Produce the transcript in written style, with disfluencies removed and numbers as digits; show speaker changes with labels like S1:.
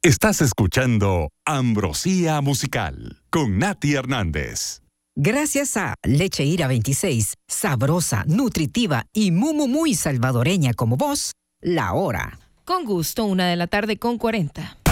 S1: Estás escuchando Ambrosía Musical con Nati Hernández.
S2: Gracias a Leche Ira 26, sabrosa, nutritiva y muy salvadoreña como vos, la hora.
S3: Con gusto, 1:40 p.m.